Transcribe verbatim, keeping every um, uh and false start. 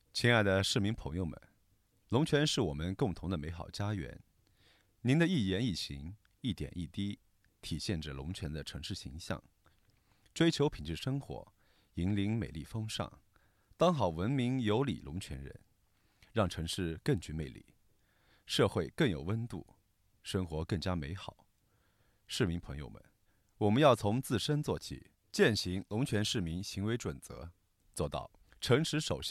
亲爱的市民朋友们，龙泉是我们共同的美好家园。您的一言一行、一点一滴，体现着龙泉的城市形象。追求品质生活，引领美丽风尚，当好文明有礼龙泉人，让城市更具魅力，社会更有温度，生活更加美好。市民朋友们，我们要从自身做起，践行龙泉市民行为准则，做到诚实守信。